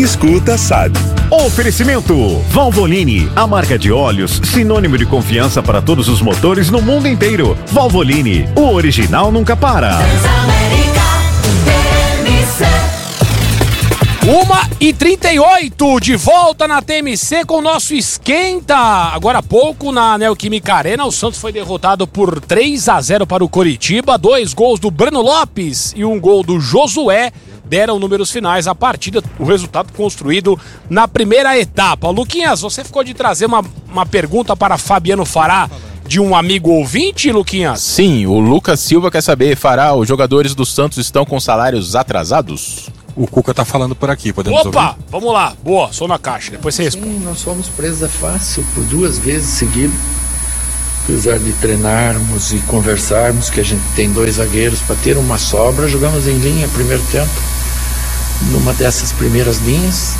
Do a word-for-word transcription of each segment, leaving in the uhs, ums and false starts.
escuta sabe. Oferecimento Valvoline, a marca de óleos sinônimo de confiança para todos os motores no mundo inteiro. Valvoline, o original nunca para. uma e trinta e oito, de volta na T M C com o nosso esquenta. Agora há pouco na Neoquímica Arena, o Santos foi derrotado por três a zero para o Coritiba. Dois gols do Breno Lopes e um gol do Josué deram números finais à partida, o resultado construído na primeira etapa. Luquinhas, você ficou de trazer uma, uma pergunta para Fabiano Fará, de um amigo ouvinte, Luquinhas? Sim, o Lucas Silva quer saber, Fará, os jogadores do Santos estão com salários atrasados? O Cuca tá falando por aqui, podemos Opa, ouvir? Vamos lá, boa, sou na caixa, depois você responde. Sim, nós fomos presa fácil por duas vezes seguidas. Apesar de treinarmos e conversarmos que a gente tem dois zagueiros para ter uma sobra, jogamos em linha primeiro tempo. Numa dessas primeiras linhas,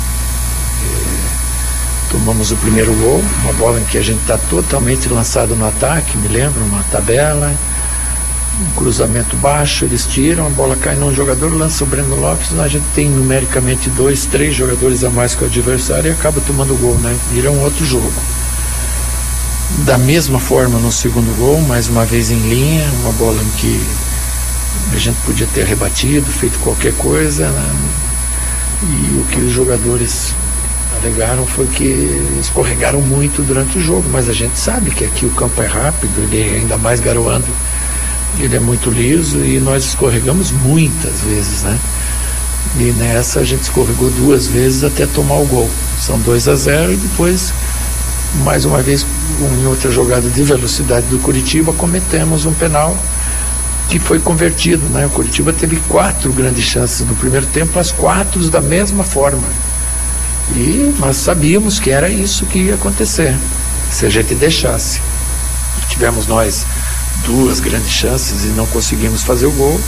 eh, tomamos o primeiro gol, uma bola em que a gente está totalmente lançado no ataque, me lembro, uma tabela, um cruzamento baixo, eles tiram, a bola cai num jogador, lança o Breno Lopes, a gente tem numericamente dois, três jogadores a mais que o adversário e acaba tomando o gol, né? Vira um outro jogo. Da mesma forma no segundo gol, mais uma vez em linha, uma bola em que a gente podia ter rebatido, feito qualquer coisa, né? E o que os jogadores alegaram foi que escorregaram muito durante o jogo, mas a gente sabe que aqui o campo é rápido, ele é ainda mais garoando, ele é muito liso e nós escorregamos muitas vezes, né? E nessa a gente escorregou duas vezes até tomar o gol. São dois a zero e depois, mais uma vez, em outra jogada de velocidade do Coritiba, cometemos um penal que foi convertido, né? O Coritiba teve quatro grandes chances no primeiro tempo, as quatro da mesma forma. E nós sabíamos que era isso que ia acontecer, se a gente deixasse. Tivemos nós duas grandes chances e não conseguimos fazer o gol.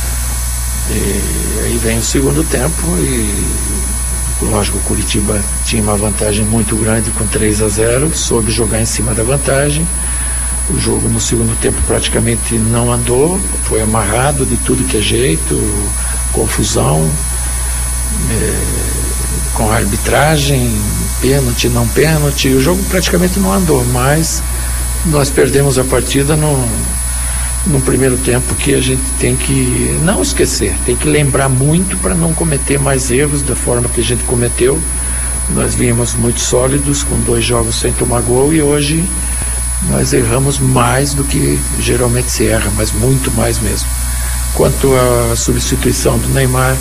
E aí vem o segundo tempo e, lógico, o Coritiba tinha uma vantagem muito grande com três a zero, soube jogar em cima da vantagem. O jogo no segundo tempo praticamente não andou, foi amarrado de tudo que é jeito, confusão, é, com a arbitragem, pênalti, não pênalti, o jogo praticamente não andou, mas nós perdemos a partida no, no primeiro tempo, que a gente tem que não esquecer, tem que lembrar muito para não cometer mais erros da forma que a gente cometeu. Nós vínhamos muito sólidos, com dois jogos sem tomar gol, e hoje nós erramos mais do que geralmente se erra, mas muito mais mesmo. Quanto à substituição do Neymar,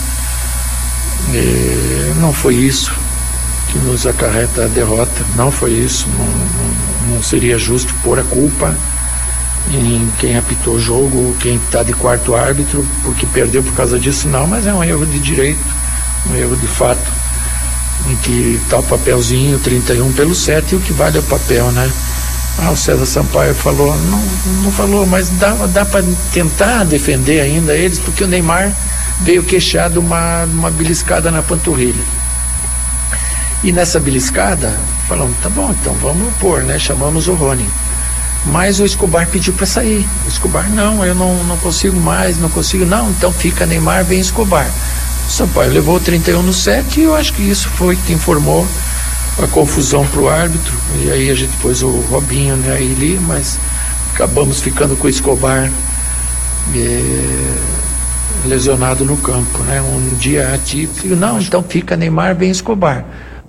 eh, não foi isso que nos acarreta a derrota, não foi isso, não, não, não seria justo pôr a culpa em quem apitou o jogo, quem está de quarto árbitro, porque perdeu por causa disso, não, mas é um erro de direito, um erro de fato, em que está o papelzinho trinta e um pelo sete e o que vale é o papel, né? Ah, o César Sampaio falou, não, não falou, mas dá, dá para tentar defender ainda eles, porque o Neymar veio queixado uma, uma beliscada na panturrilha. E nessa beliscada, falamos, tá bom, então vamos pôr, né? Chamamos o Rony. Mas o Escobar pediu para sair. O Escobar, não, eu não, não consigo mais, não consigo, não, então fica Neymar, vem Escobar. O Sampaio levou trinta e um no set e eu acho que isso foi que informou a confusão para o árbitro, e aí a gente pôs o Robinho, né, ali, mas acabamos ficando com o Escobar é, lesionado no campo, né, um dia atípico. Não, então fica Neymar, vem Escobar.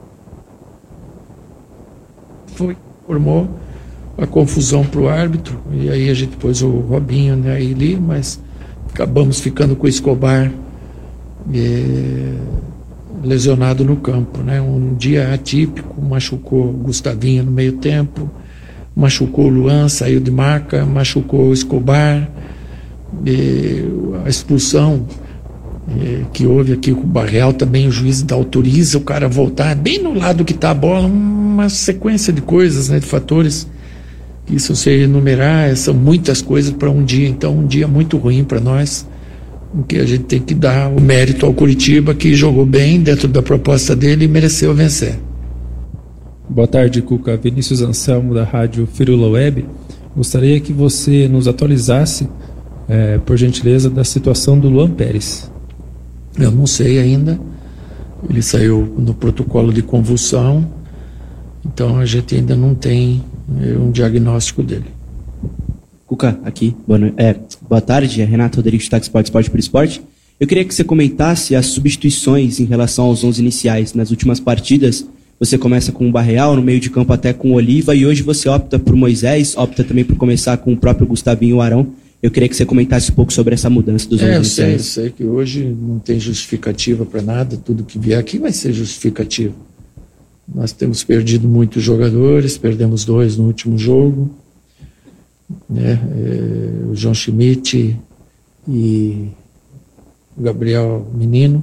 Foi, formou a confusão para o árbitro, e aí a gente pôs o Robinho, né, ali, mas acabamos ficando com o Escobar é, lesionado no campo, né? Um dia atípico, machucou o Gustavinho no meio tempo, machucou o Luan, saiu de marca, machucou o Escobar, e a expulsão e, que houve aqui com o Barreal também, o juiz autoriza o cara a voltar bem no lado que está a bola, uma sequência de coisas, né, de fatores que, se você enumerar, são muitas coisas para um dia, então um dia muito ruim para nós, em que a gente tem que dar o mérito ao Coritiba, que jogou bem dentro da proposta dele e mereceu vencer. Boa tarde, Cuca. Vinícius Anselmo, da Rádio Firula Web. Gostaria que você nos atualizasse, é, por gentileza, da situação do Luan Pérez. Eu não sei ainda. ele saiu no protocolo de convulsão, então a gente ainda não tem é, um diagnóstico dele. Cuca, aqui, boa, no... é, boa tarde, é Renato Rodrigues, Destaque Esporte, Esporte por Esporte. Eu queria que você comentasse as substituições em relação aos onze iniciais. Nas últimas partidas, você começa com o Barreal, no meio de campo até com o Oliva, e hoje você opta por Moisés, opta também por começar com o próprio Gustavinho e o Arão. Eu queria que você comentasse um pouco sobre essa mudança dos onze é, eu iniciais. sei, eu sei que hoje não tem justificativa para nada, tudo que vier aqui vai ser justificativo. Nós temos perdido muitos jogadores, perdemos dois no último jogo, né? É, o João Schmidt e o Gabriel Menino.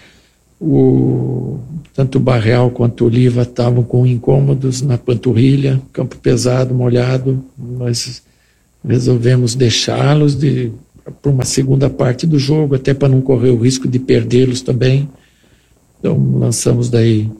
O, tanto o Barreal quanto o Oliva estavam com incômodos na panturrilha, campo pesado, molhado. Nós resolvemos deixá-los de, para uma segunda parte do jogo, até para não correr o risco de perdê-los também. Então lançamos daí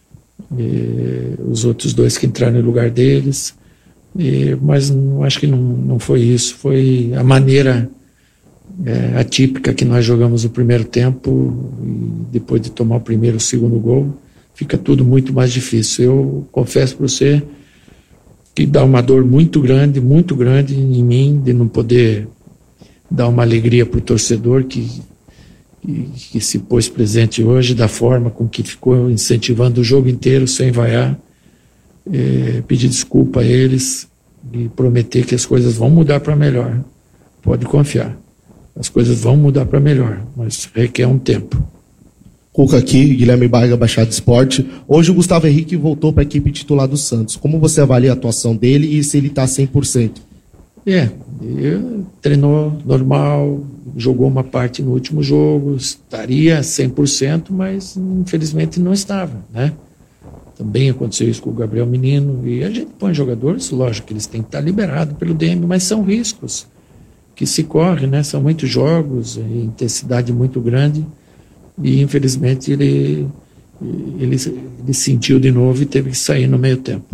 eh, os outros dois que entraram no lugar deles. Eh, mas não, acho que não, não foi isso, foi a maneira É, atípica que nós jogamos o primeiro tempo, e depois de tomar o primeiro e o segundo gol, fica tudo muito mais difícil. Eu confesso para você que dá uma dor muito grande, muito grande em mim, de não poder dar uma alegria para o torcedor que, que, que se pôs presente hoje, da forma com que ficou incentivando o jogo inteiro sem vaiar. É, pedir desculpa a eles e prometer que as coisas vão mudar para melhor. Pode confiar. As coisas vão mudar para melhor, mas requer um tempo. Cuca aqui, Guilherme Barga, Baixada Esporte. Hoje o Gustavo Henrique voltou para a equipe titular do Santos. Como você avalia a atuação dele e se ele está cem por cento? É, ele treinou normal, jogou uma parte no último jogo, estaria cem por cento, mas infelizmente não estava, né? Também aconteceu isso com o Gabriel Menino, e a gente põe jogadores, lógico que eles têm que estar liberados pelo D M, mas são riscos que se corre, né? São muitos jogos, intensidade muito grande, e infelizmente ele, ele, ele sentiu de novo e teve que sair no meio tempo.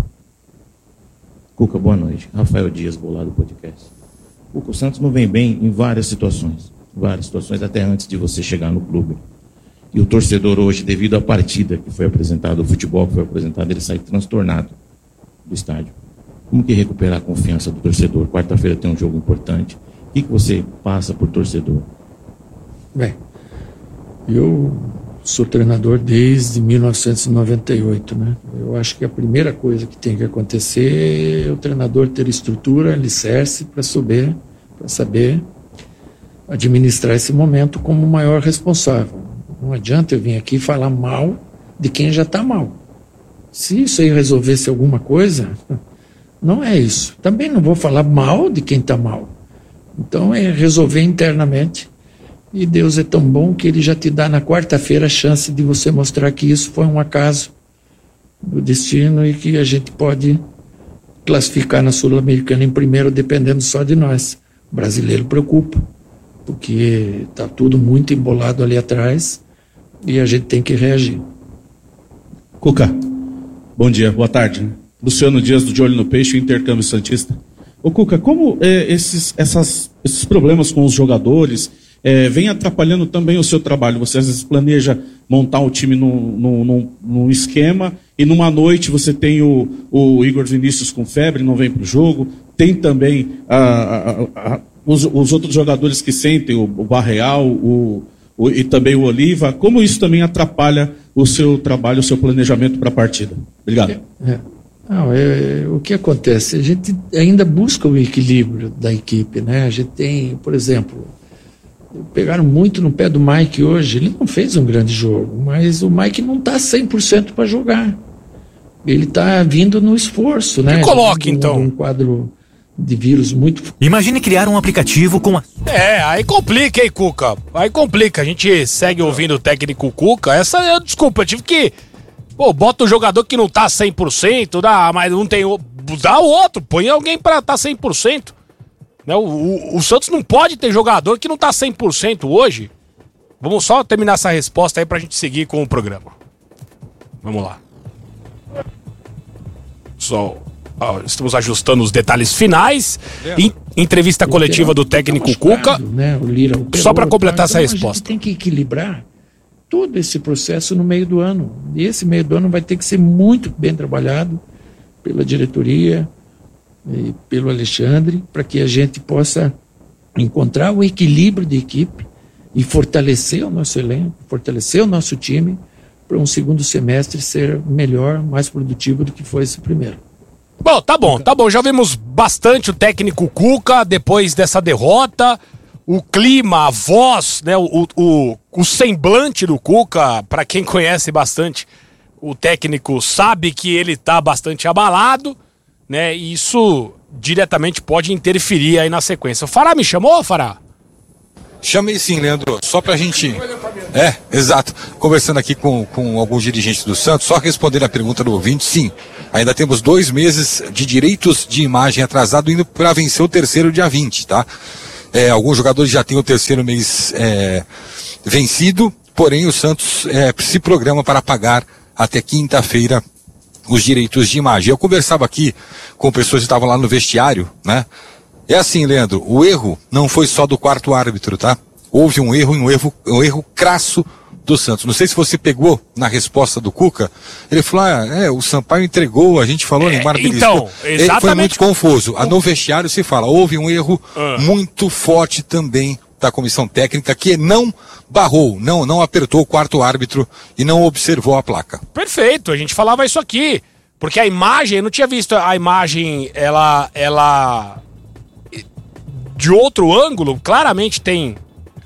Cuca, boa noite. Rafael Dias, Bolado Podcast. Cuca, o Santos não vem bem em várias situações, várias situações até antes de você chegar no clube. E o torcedor hoje, devido à partida que foi apresentada, o futebol que foi apresentado, ele sai transtornado do estádio. Como que recuperar a confiança do torcedor? Quarta-feira tem um jogo importante. O que, que você passa por torcedor? Bem, eu sou treinador desde mil novecentos e noventa e oito, né? Eu acho que a primeira coisa que tem que acontecer é o treinador ter estrutura, alicerce para saber, para saber administrar esse momento como o maior responsável. Não adianta eu vir aqui falar mal de quem já está mal. Se isso aí resolvesse alguma coisa, não é isso. Também não vou falar mal de quem está mal. Então é resolver internamente, e Deus é tão bom que Ele já te dá na quarta-feira a chance de você mostrar que isso foi um acaso do destino e que a gente pode classificar na Sul-Americana em primeiro dependendo só de nós. O brasileiro preocupa, porque está tudo muito embolado ali atrás e a gente tem que reagir. Cuca, bom dia, boa tarde. Luciano Dias do De Olho no Peixe, Intercâmbio Santista. Ô Cuca, como é, esses, essas, esses problemas com os jogadores é, vem atrapalhando também o seu trabalho? Você às vezes planeja montar o time num, num, num esquema e numa noite você tem o, o Igor Vinícius com febre, não vem para o jogo, tem também a, a, a, os, os outros jogadores que sentem, o, o Barreal o, o, e também o Oliva. Como isso também atrapalha o seu trabalho, o seu planejamento para a partida? Obrigado. É, é. Não, é, o que acontece? A gente ainda busca o equilíbrio da equipe, né? A gente tem, por exemplo, pegaram muito no pé do Mike hoje. Ele não fez um grande jogo, mas o Mike não está cem por cento para jogar. Ele está vindo no esforço, né? Que coloque, então. Um quadro de vírus muito... Imagine criar um aplicativo com a... É, aí complica, hein, Cuca? Aí complica. A gente segue ouvindo o técnico Cuca. Essa, eu, desculpa, eu tive que... Pô, bota o jogador que não tá cem por cento, dá, mas não tem... Dá o outro, põe alguém pra tá cem por cento. Né? O, o, o Santos não pode ter jogador que não tá cem por cento hoje. Vamos só terminar essa resposta aí pra gente seguir com o programa. Vamos lá. Só, ó, estamos ajustando os detalhes finais. Em, entrevista coletiva do técnico Cuca. Né? O Lira, o só pra completar essa então, resposta. A gente tem que equilibrar todo esse processo no meio do ano. E esse meio do ano vai ter que ser muito bem trabalhado pela diretoria e pelo Alexandre, para que a gente possa encontrar o equilíbrio de equipe e fortalecer o nosso elenco, fortalecer o nosso time, para um segundo semestre ser melhor, mais produtivo do que foi esse primeiro. Bom, tá bom, tá bom. Já vimos bastante o técnico Cuca depois dessa derrota. O clima, a voz, né, o, o, o semblante do Cuca, para quem conhece bastante o técnico, sabe que ele tá bastante abalado, né? E isso diretamente pode interferir aí na sequência. O Fará me chamou, Fará? Chamei sim, Leandro, só pra gente... É, exato. Conversando aqui com, com alguns dirigentes do Santos, só respondendo a pergunta do ouvinte, sim. Ainda temos dois meses de direitos de imagem atrasado indo para vencer o terceiro dia vinte, tá? É, alguns jogadores já têm o terceiro mês é, vencido, porém o Santos é, se programa para pagar até quinta-feira os direitos de imagem. Eu conversava aqui com pessoas que estavam lá no vestiário, né? É assim, Leandro, o erro não foi só do quarto árbitro, tá? Houve um erro, um erro, um erro crasso do Santos. Não sei se você pegou na resposta do Cuca. Ele falou, ah, é, o Sampaio entregou, a gente falou, é, Neymar então, exatamente. Foi muito confuso. No vestiário se fala, houve um erro ah. muito forte também da comissão técnica, que não barrou, não, não apertou o quarto árbitro e não observou a placa. Perfeito, a gente falava isso aqui. Porque a imagem, eu não tinha visto a imagem, ela, ela... de outro ângulo, claramente tem...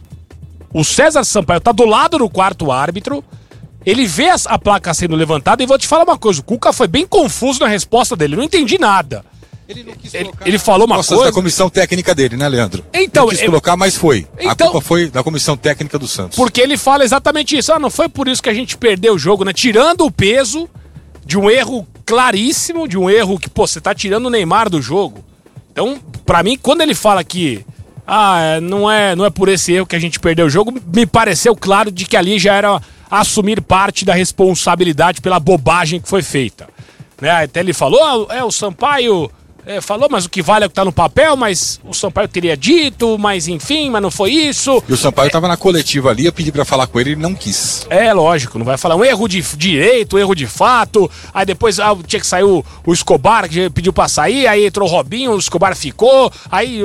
O César Sampaio tá do lado do quarto árbitro, ele vê a placa sendo levantada e vou te falar uma coisa, o Cuca foi bem confuso na resposta dele, não entendi nada. Ele não quis ele, ele falou uma coisa... da comissão técnica dele, né, Leandro? Então, ele quis ele... colocar, mas foi. Então... A culpa foi da comissão técnica do Santos. Porque ele fala exatamente isso, ah, não foi por isso que a gente perdeu o jogo, né? Tirando o peso de um erro claríssimo, de um erro que, pô, você tá tirando o Neymar do jogo. Então, pra mim, quando ele fala que ah, não é, não é por esse erro que a gente perdeu o jogo, me pareceu claro de que ali já era assumir parte da responsabilidade pela bobagem que foi feita. Né? Até ele falou, ah, é, o Sampaio é, falou, mas o que vale é o que tá no papel, mas o Sampaio teria dito, mas enfim, mas não foi isso. E o Sampaio é, tava na coletiva ali, eu pedi pra falar com ele, ele não quis. É, lógico, não vai falar um erro de direito, um erro de fato, aí depois ah, tinha que sair o, o Escobar, que pediu pra sair, aí entrou o Robinho, o Escobar ficou, aí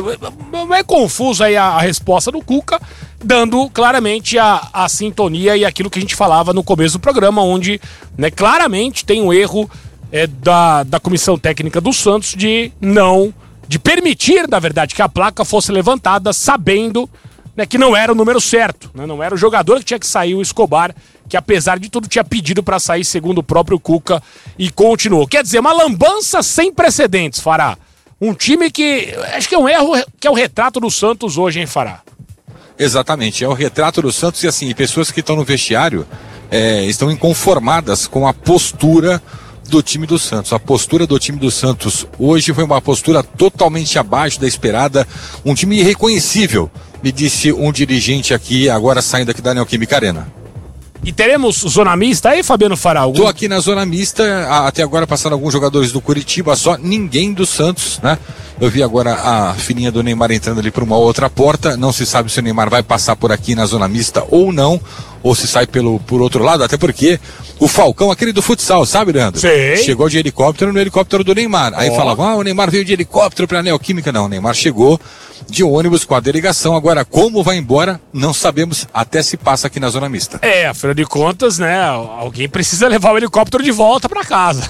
é confuso aí a, a resposta do Cuca, dando claramente a, a sintonia e aquilo que a gente falava no começo do programa, onde, né, claramente tem um erro É da, da comissão técnica do Santos de não, de permitir, na verdade, que a placa fosse levantada sabendo, né, que não era o número certo, né, não era o jogador que tinha que sair, o Escobar, que apesar de tudo tinha pedido para sair segundo o próprio Cuca e continuou. Quer dizer, uma lambança sem precedentes, Fará. Um time que, acho que é um erro, que é o retrato do Santos hoje, hein, Fará? Exatamente, é o retrato do Santos e assim, pessoas que estão no vestiário é, estão inconformadas com a postura do time do Santos. A postura do time do Santos hoje foi uma postura totalmente abaixo da esperada, um time irreconhecível, me disse um dirigente aqui, agora saindo aqui da Neoquímica Arena. E teremos zona mista aí, Fabiano Fará? Algum... Tô aqui na zona mista, até agora passaram alguns jogadores do Curitiba, só ninguém do Santos, né? Eu vi agora a filhinha do Neymar entrando ali por uma outra porta, não se sabe se o Neymar vai passar por aqui na zona mista ou não, ou se sai pelo, por outro lado, até porque o Falcão, aquele do futsal, sabe, Leandro? Sei. Chegou de helicóptero no helicóptero do Neymar. Aí oh. falavam, ah, o Neymar veio de helicóptero pra Neoquímica. Não, o Neymar chegou de ônibus com a delegação. Agora, como vai embora, não sabemos, até se passa aqui na zona mista. É, afinal de contas, né, alguém precisa levar o helicóptero de volta pra casa.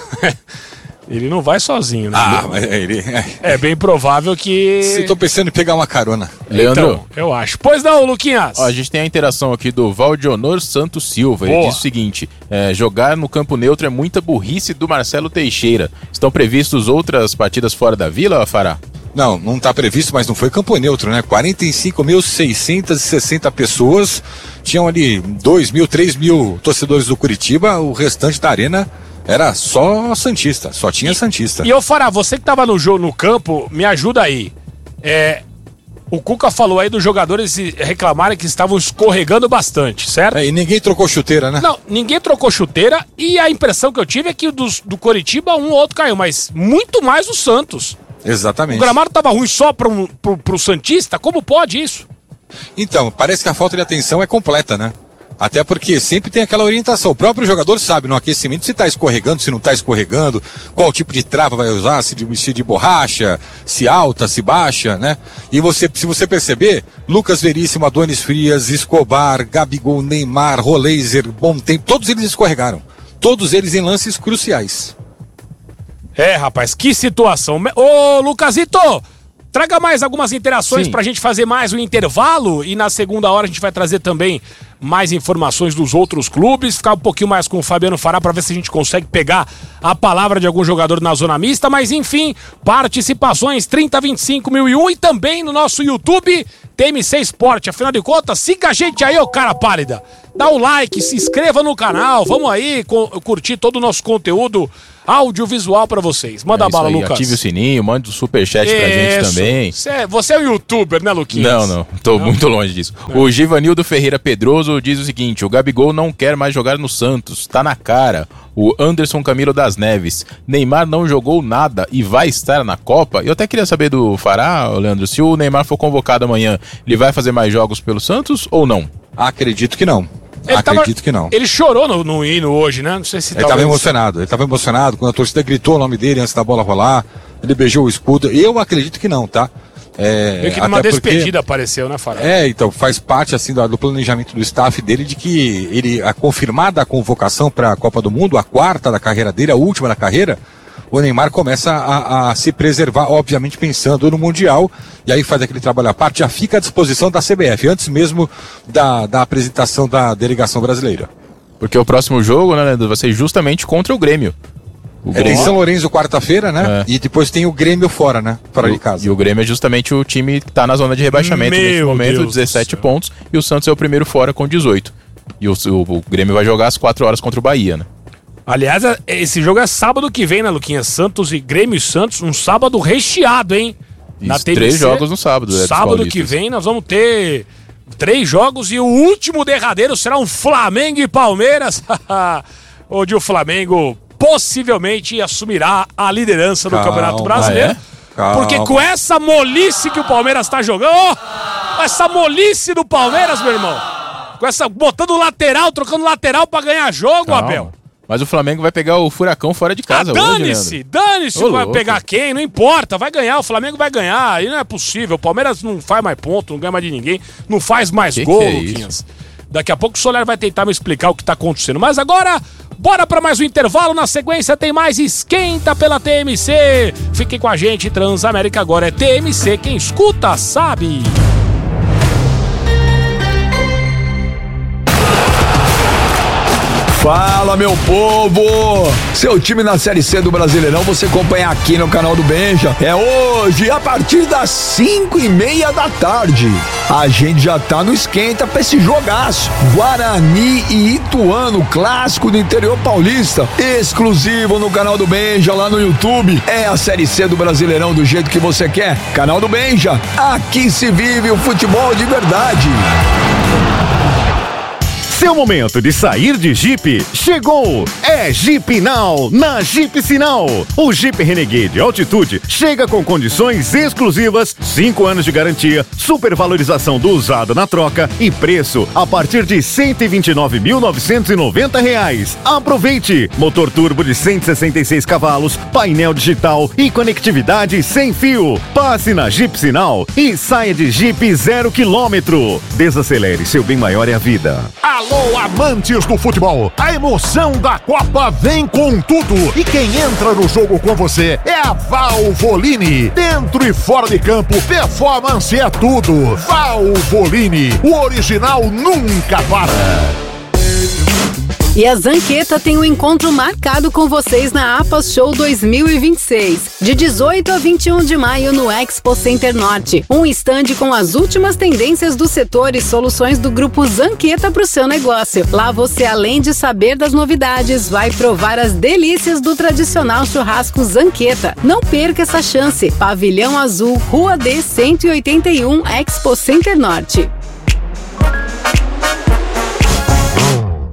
Ele não vai sozinho, né? Ah, mas ele... É bem provável que... Se tô pensando em pegar uma carona. Leandro. Então, eu acho. Pois não, Luquinhas? Ó, a gente tem a interação aqui do Valdionor Santos Silva. Ele Boa. diz o seguinte, é, jogar no campo neutro é muita burrice do Marcelo Teixeira. Estão previstos outras partidas fora da Vila, Fará? Não, não está previsto, mas não foi campo neutro, né? quarenta e cinco mil seiscentas e sessenta pessoas, tinham ali dois mil, três mil torcedores do Curitiba, o restante da arena era só santista, só tinha e, santista. E eu, Fará, você que tava no jogo, no campo, me ajuda aí. É, o Cuca falou aí dos jogadores reclamarem que estavam escorregando bastante, certo? É, e ninguém trocou chuteira, né? Não, ninguém trocou chuteira e a impressão que eu tive é que dos, do Curitiba um ou outro caiu, mas muito mais o Santos. Exatamente. O gramado tava ruim só para um, pro, pro Santista? Como pode isso? Então, parece que a falta de atenção é completa, né? Até porque sempre tem aquela orientação. O próprio jogador sabe no aquecimento se está escorregando, se não está escorregando, qual tipo de trava vai usar, se de, se de borracha, se alta, se baixa, né? E você, se você perceber, Lucas Veríssimo, Adonis Frias, Escobar, Gabigol, Neymar, Roleiser, Bom Tempo, todos eles escorregaram. Todos eles em lances cruciais. É, rapaz, que situação. Ô, Lucasito, traga mais algumas interações pra gente fazer mais um intervalo e na segunda hora a gente vai trazer também mais informações dos outros clubes, ficar um pouquinho mais com o Fabiano Fará pra ver se a gente consegue pegar a palavra de algum jogador na zona mista, mas enfim, participações trinta, vinte e cinco mil e um e também no nosso YouTube, T M C Esporte. Afinal de contas, siga a gente aí, ô cara pálida. Dá o like, se inscreva no canal, vamos aí curtir todo o nosso conteúdo audiovisual pra vocês. Manda é a bala, aí, Lucas. Ative o sininho, mande o superchat pra gente também. Você é, você é o youtuber, né, Luquinhas? Não, não, tô não? muito longe disso. Não. O Givanildo Ferreira Pedroso diz o seguinte: o Gabigol não quer mais jogar no Santos, tá na cara. O Anderson Camilo das Neves: Neymar não jogou nada e vai estar na Copa. Eu até queria saber do Fará, Leandro, se o Neymar for convocado amanhã, ele vai fazer mais jogos pelo Santos ou não? Acredito que não. Ele Acredito tava, que não. Ele chorou no, no hino hoje, né? Não sei se Ele estava emocionado, ele estava emocionado quando a torcida gritou o nome dele antes da bola rolar, ele beijou o escudo. Eu acredito que não, tá? É, Meio que numa até despedida porque, apareceu, né, Fará? É, então faz parte assim do, do planejamento do staff dele de que ele, a confirmada a convocação para a Copa do Mundo, a quarta da carreira dele, a última da carreira, o Neymar começa a, a se preservar, obviamente pensando no Mundial, e aí faz aquele trabalho à parte, já fica à disposição da C B F, antes mesmo da, da apresentação da delegação brasileira. Porque o próximo jogo, né, Leandro, vai ser justamente contra o Grêmio. O é, Grêmio. Tem São Lourenço quarta-feira, né? É. E depois tem o Grêmio fora, né? Fora o, de casa. E o Grêmio é justamente o time que tá na zona de rebaixamento Meu nesse momento, Deus dezessete pontos, e o Santos é o primeiro fora com dezoito. E o, o, o Grêmio vai jogar às quatro horas contra o Bahia, né? Aliás, esse jogo é sábado que vem, né, Luquinha? Santos e Grêmio e Santos, um sábado recheado, hein? Na Isso, T M C, três jogos no sábado. É, sábado que vem nós vamos ter três jogos e o último derradeiro será um Flamengo e Palmeiras, onde o Flamengo possivelmente assumirá a liderança do Calma, Campeonato Brasileiro. É? Porque com essa molice que o Palmeiras tá jogando, oh, essa molice do Palmeiras, meu irmão, com essa, botando lateral, trocando lateral pra ganhar jogo, Calma. Abel. Mas o Flamengo vai pegar o Furacão fora de casa. Ah, dane-se, dane-se, vai pegar quem, não importa, vai ganhar, o Flamengo vai ganhar, aí não é possível, o Palmeiras não faz mais ponto, não ganha mais de ninguém, não faz mais que gol, que é Luquinhas. Daqui a pouco o Soler vai tentar me explicar o que tá acontecendo, mas agora, bora pra mais um intervalo, na sequência tem mais Esquenta pela T M C, fiquem com a gente, Transamérica agora é T M C, quem escuta sabe. Fala, meu povo! Seu time na Série C do Brasileirão você acompanha aqui no canal do Benja. É hoje, a partir das cinco e meia da tarde. A gente já tá no esquenta pra esse jogaço. Guarani e Ituano, clássico do interior paulista. Exclusivo no canal do Benja, lá no YouTube. É a Série C do Brasileirão do jeito que você quer. Canal do Benja, aqui se vive o futebol de verdade. Seu momento de sair de Jeep chegou! É Jeep Now na Jeep Sinal. O Jeep Renegade Altitude chega com condições exclusivas, cinco anos de garantia, supervalorização do usado na troca e preço a partir de cento e vinte e nove mil novecentos e noventa reais. Aproveite! Motor turbo de cento e sessenta e seis cavalos, painel digital e conectividade sem fio. Passe na Jeep Sinal e saia de Jeep zero quilômetro. Desacelere, seu bem maior é a vida. Alô, amantes do futebol, a emoção da Copa vem com tudo e quem entra no jogo com você é a Valvoline. Dentro e fora de campo, performance é tudo. Valvoline, o original nunca para. E a Zanqueta tem um encontro marcado com vocês na APAS Show dois mil e vinte e seis, de dezoito a vinte e um de maio no Expo Center Norte. Um estande com as últimas tendências do setor e soluções do grupo Zanqueta para o seu negócio. Lá você, além de saber das novidades, vai provar as delícias do tradicional churrasco Zanqueta. Não perca essa chance. Pavilhão Azul, Rua D cento e oitenta e um, Expo Center Norte.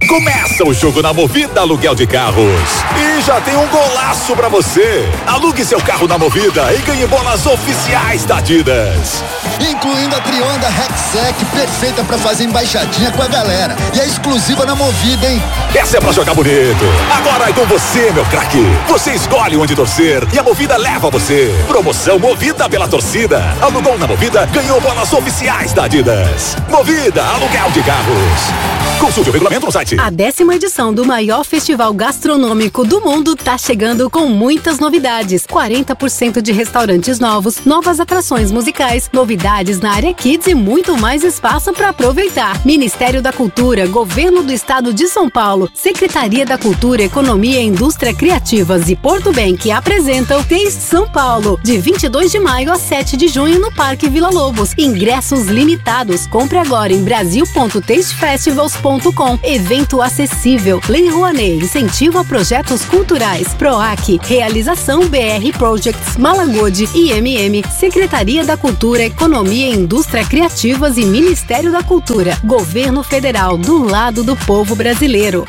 Começa o jogo na Movida Aluguel de Carros. E já tem um golaço pra você. Alugue seu carro na Movida e ganhe bolas oficiais da Adidas. Incluindo a Trionda Rexec, perfeita pra fazer embaixadinha com a galera. E é exclusiva na Movida, hein? Essa é pra jogar bonito. Agora é com você, meu craque. Você escolhe onde torcer e a Movida leva você. Promoção Movida pela torcida. Alugou na Movida, ganhou bolas oficiais da Adidas. Movida Aluguel de Carros. Consulte o regulamento no site. A décima edição do maior festival gastronômico do mundo tá chegando com muitas novidades. quarenta por cento de restaurantes novos, novas atrações musicais, novidades na área Kids e muito mais espaço para aproveitar. Ministério da Cultura, Governo do Estado de São Paulo, Secretaria da Cultura, Economia e Indústria Criativas e Porto Bank apresentam Taste São Paulo, de vinte e dois de maio a sete de junho no Parque Vila Lobos. Ingressos limitados. Compre agora em brasil ponto taste festivals ponto com. Evento acessível. Lei Rouanet, incentivo a projetos culturais. PROAC, realização B R Projects, Malagode, I M M, Secretaria da Cultura, Economia e Indústria Criativas e Ministério da Cultura. Governo Federal, do lado do povo brasileiro.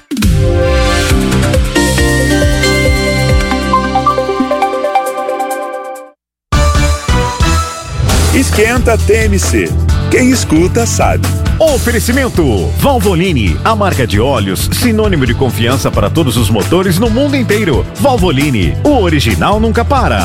Esquenta T M C. Quem escuta sabe. Oferecimento Valvoline, a marca de óleos sinônimo de confiança para todos os motores no mundo inteiro. Valvoline, o original nunca para.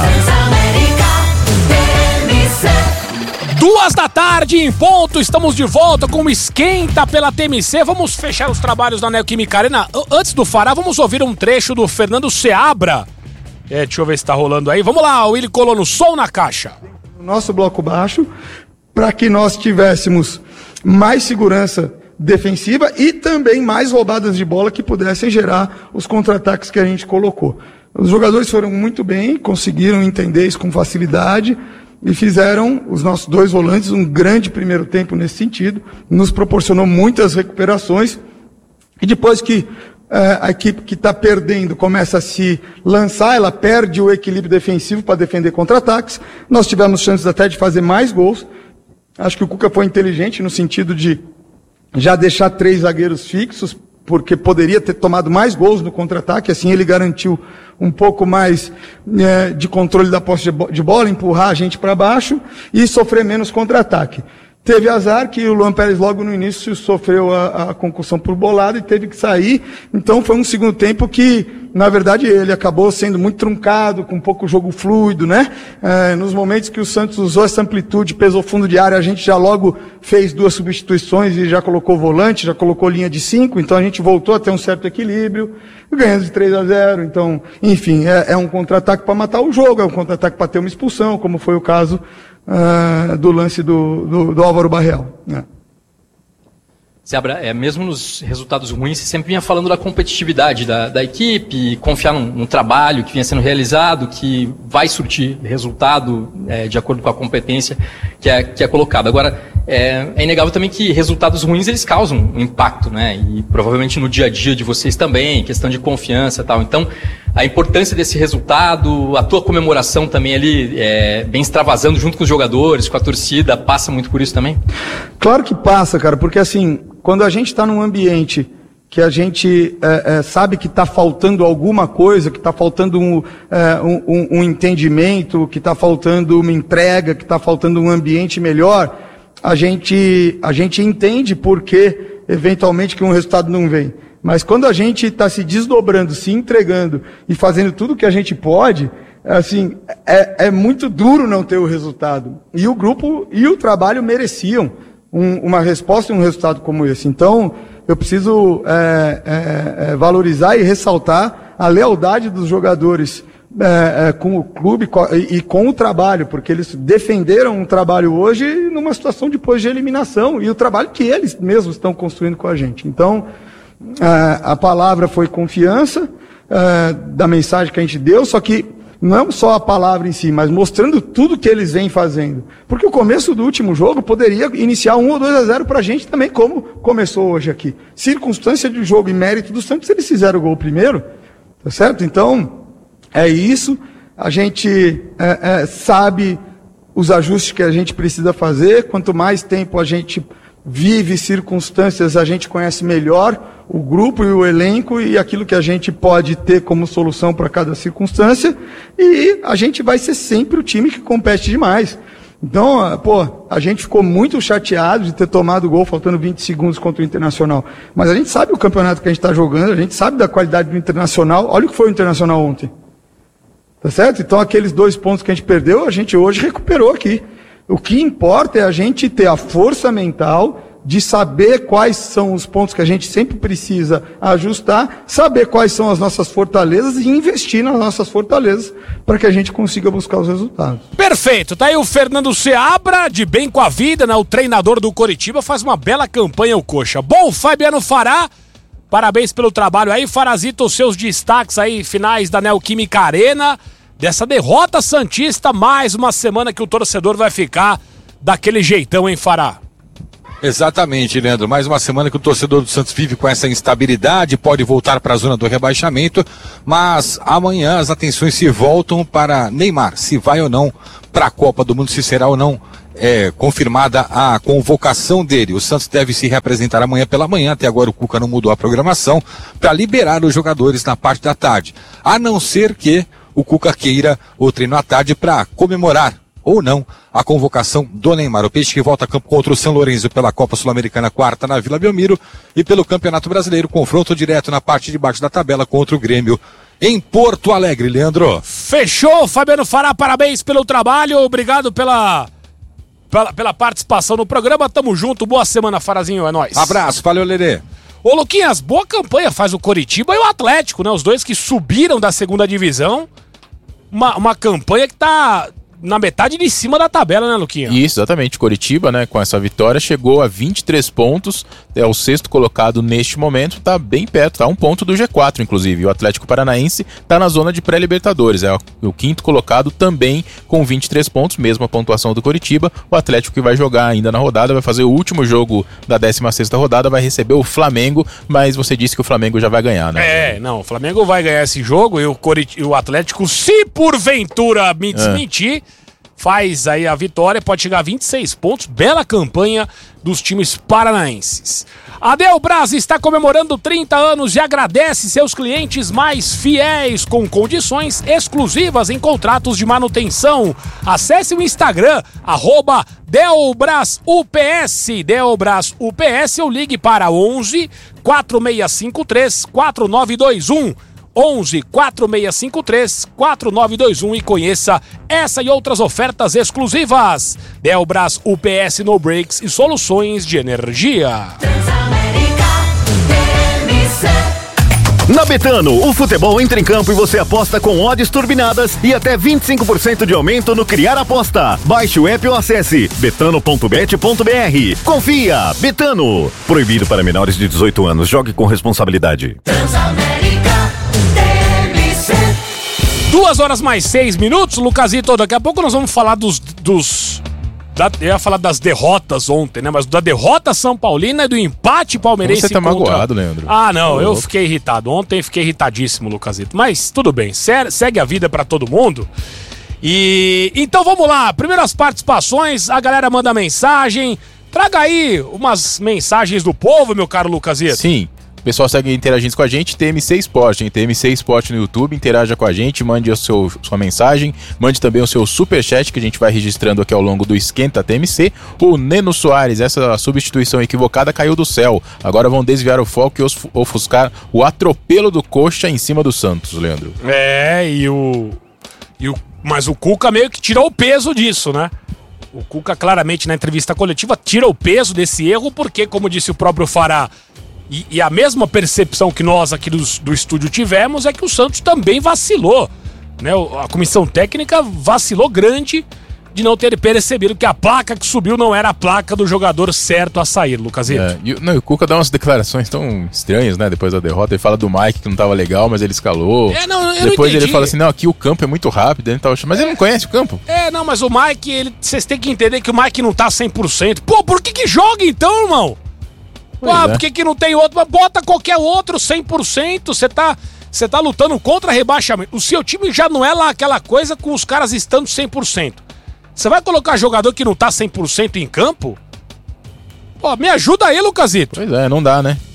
Duas da tarde em ponto, estamos de volta com o Esquenta pela T M C. Vamos fechar os trabalhos da Neoquímica Arena. Antes do Fará, vamos ouvir um trecho do Fernando Seabra. É, deixa eu ver se tá rolando aí. Vamos lá, o Willi Colono, som na caixa. Nosso bloco baixo, para que nós tivéssemos mais segurança defensiva e também mais roubadas de bola que pudessem gerar os contra-ataques que a gente colocou. Os jogadores foram muito bem, conseguiram entender isso com facilidade e fizeram, os nossos dois volantes, um grande primeiro tempo nesse sentido, nos proporcionou muitas recuperações e depois que é, a equipe que está perdendo começa a se lançar, ela perde o equilíbrio defensivo para defender contra-ataques. Nós tivemos chances até de fazer mais gols. Acho que o Cuca foi inteligente no sentido de já deixar três zagueiros fixos, porque poderia ter tomado mais gols no contra-ataque, assim ele garantiu um pouco mais é, de controle da posse de bola, empurrar a gente para baixo e sofrer menos contra-ataque. Teve azar que o Luan Pérez logo no início sofreu a, a concussão por bolada e teve que sair. Então foi um segundo tempo que, na verdade, ele acabou sendo muito truncado, com um pouco jogo fluido, né? É, nos momentos que o Santos usou essa amplitude, pesou fundo de área, a gente já logo fez duas substituições e já colocou volante, já colocou linha de cinco. Então a gente voltou a ter um certo equilíbrio, ganhando de três a zero. Então, enfim, é, é um contra-ataque para matar o jogo, é um contra-ataque para ter uma expulsão, como foi o caso Uh, do lance do, do, do Álvaro Barreal. Né? Seabra, é, mesmo nos resultados ruins, você sempre vinha falando da competitividade da, da equipe, confiar num, num trabalho que vinha sendo realizado, que vai surtir resultado é, de acordo com a competência que é, que é colocada. Agora, é, é inegável também que resultados ruins eles causam um impacto, né? E provavelmente no dia a dia de vocês também, questão de confiança e tal. Então, a importância desse resultado, a tua comemoração também ali, é, bem extravasando junto com os jogadores, com a torcida, passa muito por isso também? Claro que passa, cara, porque assim, quando a gente está num ambiente que a gente é, é, sabe que está faltando alguma coisa, que está faltando um, é, um, um entendimento, que está faltando uma entrega, que está faltando um ambiente melhor, a gente, a gente entende por que, eventualmente, que um resultado não vem. Mas quando a gente está se desdobrando, se entregando e fazendo tudo o que a gente pode, assim, é, é muito duro não ter o resultado. E o grupo e o trabalho mereciam um, uma resposta e um resultado como esse. Então, eu preciso é, é, é, valorizar e ressaltar a lealdade dos jogadores é, é, com o clube e, e com o trabalho, porque eles defenderam um trabalho hoje numa situação depois de eliminação e o trabalho que eles mesmos estão construindo com a gente. Então, é, a palavra foi confiança é, da mensagem que a gente deu, só que não só a palavra em si, mas mostrando tudo que eles vêm fazendo. Porque o começo do último jogo poderia iniciar um ou dois a zero pra gente também, como começou hoje aqui. Circunstância de jogo e mérito do Santos, eles fizeram o gol primeiro, tá certo? Então, é isso. A gente é, é, sabe os ajustes que a gente precisa fazer. Quanto mais tempo a gente vive circunstâncias, a gente conhece melhor o grupo e o elenco e aquilo que a gente pode ter como solução para cada circunstância, e a gente vai ser sempre o time que compete demais. Então, pô, a gente ficou muito chateado de ter tomado gol faltando vinte segundos contra o Internacional. Mas a gente sabe o campeonato que a gente está jogando, a gente sabe da qualidade do Internacional. Olha o que foi o Internacional ontem. Tá certo? Então, aqueles dois pontos que a gente perdeu, a gente hoje recuperou aqui. O que importa é a gente ter a força mental de saber quais são os pontos que a gente sempre precisa ajustar, saber quais são as nossas fortalezas e investir nas nossas fortalezas para que a gente consiga buscar os resultados. Perfeito, tá aí o Fernando Seabra, de bem com a vida, né? O treinador do Coritiba, faz uma bela campanha o Coxa. Bom, Fabiano Fará, parabéns pelo trabalho aí, Farazito, os seus destaques aí, finais da Neoquímica Arena, dessa derrota santista, mais uma semana que o torcedor vai ficar daquele jeitão, hein, Fará? Exatamente, Leandro. Mais uma semana que o torcedor do Santos vive com essa instabilidade, pode voltar para a zona do rebaixamento, mas amanhã as atenções se voltam para Neymar, se vai ou não para a Copa do Mundo, se será ou não é, confirmada a convocação dele. O Santos deve se representar amanhã pela manhã, até agora o Cuca não mudou a programação, para liberar os jogadores na parte da tarde, a não ser que o Cuca queira o treino à tarde para comemorar ou não a convocação do Neymar. O Peixe que volta a campo contra o São Lourenço pela Copa Sul-Americana, quarta na Vila Belmiro, e pelo Campeonato Brasileiro, confronto direto na parte de baixo da tabela contra o Grêmio em Porto Alegre, Leandro. Fechou, Fabiano Fará, parabéns pelo trabalho, obrigado pela, pela, pela participação no programa, tamo junto, boa semana, Farazinho, é nóis. Abraço, valeu, Lelê. Ô, Luquinhas, boa campanha faz o Coritiba e o Atlético, né, os dois que subiram da segunda divisão, uma, uma campanha que tá na metade de cima da tabela, né, Luquinha? Isso, exatamente. Coritiba, né, com essa vitória, chegou a vinte e três pontos, é o sexto colocado neste momento, tá bem perto, tá um ponto do G quatro, inclusive. O Atlético Paranaense tá na zona de pré-libertadores, é o quinto colocado também com vinte e três pontos, mesma pontuação do Coritiba. O Atlético que vai jogar ainda na rodada, vai fazer o último jogo da décima sexta rodada, vai receber o Flamengo, mas você disse que o Flamengo já vai ganhar, né? É, não, o Flamengo vai ganhar esse jogo e o, Corit... o Atlético, se porventura me desmentir, é. faz aí a vitória, pode chegar a vinte e seis pontos, bela campanha dos times paranaenses. A Delbras está comemorando trinta anos e agradece seus clientes mais fiéis com condições exclusivas em contratos de manutenção. Acesse o Instagram, arroba DelbrasUPS, DelbrasUPS, ou ligue para onze, quatro seis cinco três, quatro nove dois um. onze, quatro seis cinco três, quatro nove dois um e conheça essa e outras ofertas exclusivas. Delbras U P S No Breaks e soluções de energia. Na Betano, o futebol entra em campo e você aposta com odds turbinadas e até vinte e cinco por cento de aumento no Criar Aposta. Baixe o app ou acesse betano ponto bet ponto br. Confia, Betano. Proibido para menores de dezoito anos. Jogue com responsabilidade. Duas horas mais seis minutos, Lucasito, daqui a pouco nós vamos falar dos... dos da, eu ia falar das derrotas ontem, né? Mas da derrota São Paulina e do empate palmeirense. Você tá contra... magoado, Leandro. Ah, não, oh, eu louco. fiquei irritado. Ontem fiquei irritadíssimo, Lucasito. Mas tudo bem, segue a vida pra todo mundo. E então vamos lá, primeiras participações, a galera manda mensagem. Traga aí umas mensagens do povo, meu caro Lucasito. Sim. O pessoal segue interagindo com a gente, T M C Sport, hein? T M C Sport no YouTube, interaja com a gente, mande a seu, sua mensagem, mande também o seu superchat que a gente vai registrando aqui ao longo do Esquenta T M C. O Neno Soares, essa substituição equivocada caiu do céu, agora vão desviar o foco e ofuscar o atropelo do Coxa em cima do Santos, Leandro. É, e o... E o mas o Cuca meio que tirou o peso disso, né? O Cuca claramente na entrevista coletiva tira o peso desse erro porque, como disse o próprio Fará, E, e a mesma percepção que nós aqui do, do estúdio tivemos é que o Santos também vacilou, né? A comissão técnica vacilou grande de não ter percebido que a placa que subiu não era a placa do jogador certo a sair, Lucasito. É, e, não, e o Cuca dá umas declarações tão estranhas, né? Depois da derrota, ele fala do Mike que não tava legal, mas ele escalou. É, não, eu Depois não ele fala assim, não, aqui o campo é muito rápido, ele tava... mas ele não conhece o campo. É, não, mas o Mike, ele, vocês têm que entender que o Mike não tá cem por cento. Pô, por que que joga então, irmão? Ah, é. Por que que não tem outro? Mas bota qualquer outro cem por cento, você tá, você tá lutando contra rebaixamento. O seu time já não é lá aquela coisa com os caras estando cem por cento. Você vai colocar jogador que não tá cem por cento em campo? Pô, me ajuda aí, Lucasito. Pois é, não dá, né?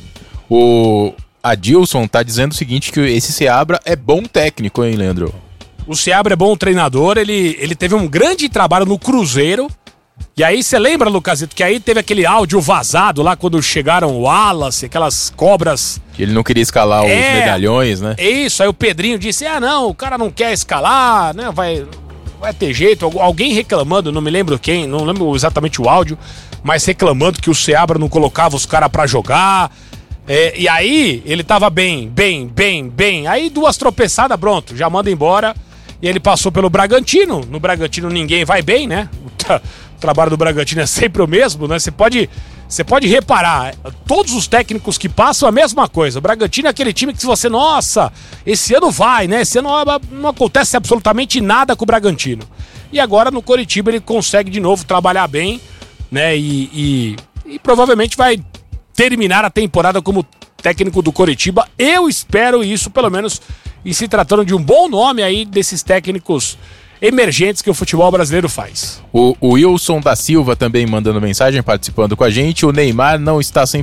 O Adilson tá dizendo o seguinte, que esse Seabra é bom técnico, hein, Leandro? O Seabra é bom treinador, ele, ele teve um grande trabalho no Cruzeiro. E aí, você lembra, Lucasito, que aí teve aquele áudio vazado lá quando chegaram o Wallace, aquelas cobras... Que ele não queria escalar é, os medalhões, né? Isso, aí o Pedrinho disse, ah não, o cara não quer escalar, né, vai, vai ter jeito. Alguém reclamando, não me lembro quem, não lembro exatamente o áudio, mas reclamando que o Seabra não colocava os caras pra jogar. É, e aí, ele tava bem, bem, bem, bem. Aí duas tropeçadas, pronto, já manda embora. E ele passou pelo Bragantino. No Bragantino ninguém vai bem, né? O trabalho do Bragantino é sempre o mesmo, né? Você pode, você pode reparar, todos os técnicos que passam a mesma coisa. O Bragantino é aquele time que se você, nossa, esse ano vai, né? Esse ano não, não acontece absolutamente nada com o Bragantino. E agora no Coritiba ele consegue de novo trabalhar bem, né? E, e, e provavelmente vai terminar a temporada como técnico do Coritiba. Eu espero isso, pelo menos, em se tratando de um bom nome aí desses técnicos emergentes que o futebol brasileiro faz. O, o Wilson da Silva também mandando mensagem, participando com a gente. O Neymar não está cem